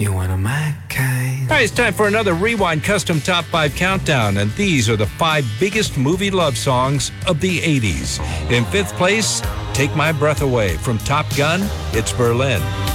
You want my kind. All right, it's time for another Rewind Custom Top 5 Countdown, and these are the 5 biggest movie love songs of the 80s. In 5th place, Take My Breath Away from Top Gun, It's Berlin.